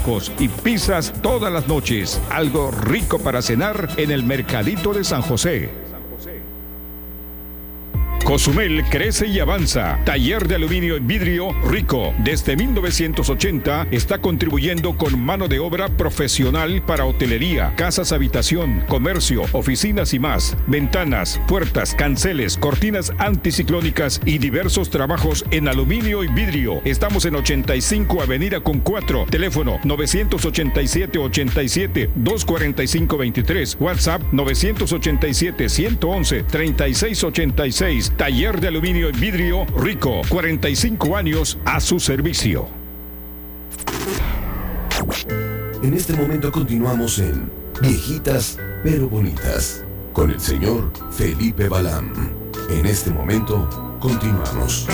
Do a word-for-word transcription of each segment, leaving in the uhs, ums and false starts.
tacos y pizzas todas las noches. Algo rico para cenar en el Mercadito de San José. Cozumel crece y avanza. Taller de aluminio y vidrio Rico. Desde mil novecientos ochenta está contribuyendo con mano de obra profesional para hotelería, casas habitación, comercio, oficinas y más. Ventanas, puertas, canceles, cortinas anticiclónicas y diversos trabajos en aluminio y vidrio. Estamos en ochenta y cinco Avenida con cuatro. Teléfono novecientos ochenta y siete, ochenta y siete, doscientos cuarenta y cinco, veintitrés. WhatsApp novecientos ochenta y siete, ciento once, treinta y seis ochenta y seis. Taller de aluminio y vidrio Rico, cuarenta y cinco años a su servicio. En este momento continuamos en Viejitas pero Bonitas con el señor Felipe Balam. En este momento continuamos.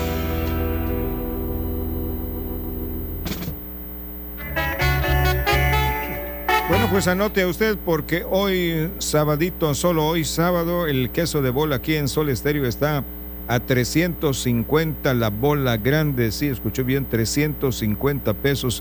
Bueno, pues anote usted porque hoy, sabadito, solo hoy sábado, el queso de bola aquí en Sol Estéreo está a trescientos cincuenta la bola grande. Sí, escuchó bien, trescientos cincuenta pesos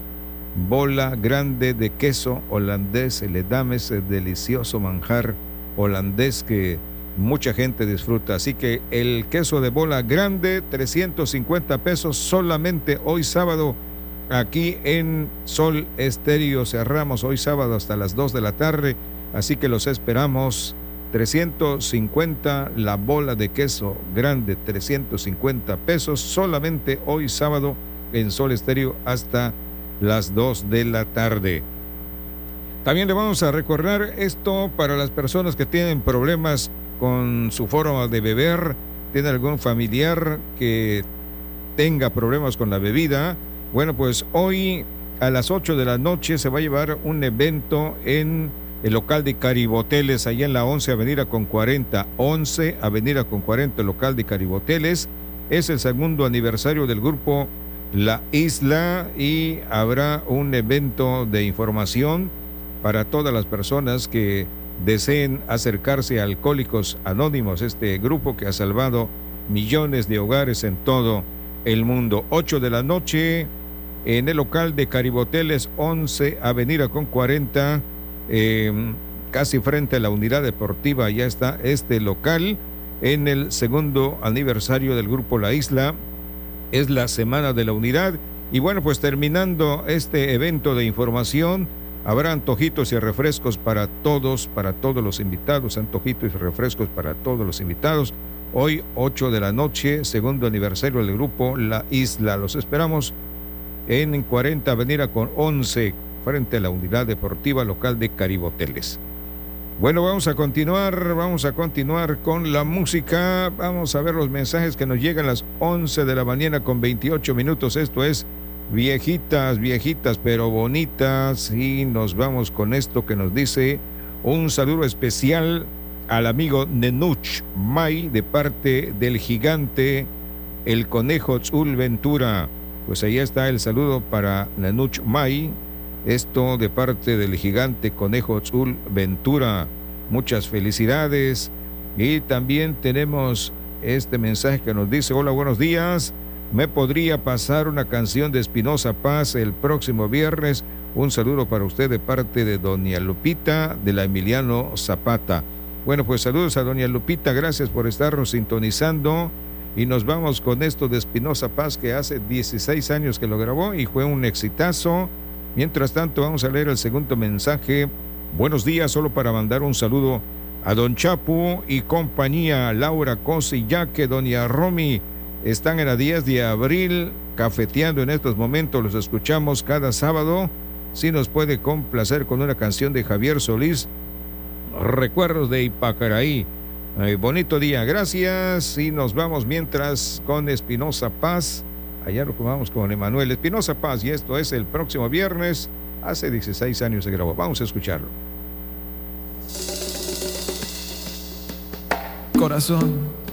bola grande de queso holandés. Le dame ese delicioso manjar holandés que mucha gente disfruta. Así que el queso de bola grande, trescientos cincuenta pesos solamente hoy sábado. Aquí en Sol Estéreo cerramos hoy sábado hasta las dos de la tarde, así que los esperamos. Trescientos cincuenta la bola de queso grande, trescientos cincuenta pesos solamente hoy sábado en Sol Estéreo hasta las dos de la tarde. También le vamos a recordar esto para las personas que tienen problemas con su forma de beber, tiene algún familiar que tenga problemas con la bebida. Bueno, pues hoy a las ocho de la noche se va a llevar un evento en el local de Cariboteles, allá en la once Avenida con cuarenta, once Avenida con cuarenta, el local de Cariboteles. Es el segundo aniversario del grupo La Isla y habrá un evento de información para todas las personas que deseen acercarse a Alcohólicos Anónimos, este grupo que ha salvado millones de hogares en todo el mundo. ocho de la noche en el local de Cariboteles, once Avenida con cuarenta, eh, casi frente a la unidad deportiva. Ya está este local en el segundo aniversario del grupo La Isla. Es la semana de la unidad. Y bueno, pues terminando este evento de información, habrá antojitos y refrescos para todos, para todos los invitados, antojitos y refrescos para todos los invitados. Hoy, ocho de la noche, segundo aniversario del grupo La Isla. Los esperamos en cuarenta Avenida con once, frente a la unidad deportiva local de Cariboteles. Bueno, vamos a continuar, vamos a continuar con la música. Vamos a ver los mensajes que nos llegan a las once de la mañana con veintiocho minutos. Esto es Viejitas, Viejitas, pero Bonitas. Y nos vamos con esto que nos dice un saludo especial al amigo Nenuch May de parte del gigante el Conejo Tzul Ventura. Pues ahí está el saludo para Nenuch May, esto de parte del gigante Conejo Tzul Ventura. Muchas felicidades. Y también tenemos este mensaje que nos dice: hola, buenos días, ¿me podría pasar una canción de Espinoza Paz el próximo viernes? Un saludo para usted de parte de doña Lupita de la Emiliano Zapata. Bueno, pues saludos a doña Lupita, gracias por estarnos sintonizando. Y nos vamos con esto de Espinoza Paz, que hace dieciséis años que lo grabó y fue un exitazo. Mientras tanto, vamos a leer el segundo mensaje. Buenos días, solo para mandar un saludo a don Chapu y compañía, Laura Cosi, ya que doña Romy están en la diez de abril cafeteando en estos momentos. Los escuchamos cada sábado. Si nos puede complacer con una canción de Javier Solís, Recuerdos de Ipacaraí. Eh, bonito día, gracias. Y nos vamos mientras con Espinoza Paz. Allá lo vamos con Emanuel Espinoza Paz, y esto es el próximo viernes. Hace dieciséis años se grabó. Vamos a escucharlo. Corazón,